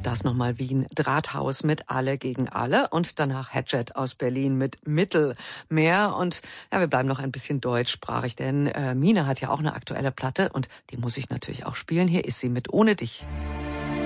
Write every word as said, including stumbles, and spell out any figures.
Das nochmal Wien, Drahthaus mit Alle gegen Alle und danach Hatchet aus Berlin mit Mittelmeer. Und ja, wir bleiben noch ein bisschen deutschsprachig, denn äh, Mina hat ja auch eine aktuelle Platte und die muss ich natürlich auch spielen. Hier ist sie mit Ohne dich.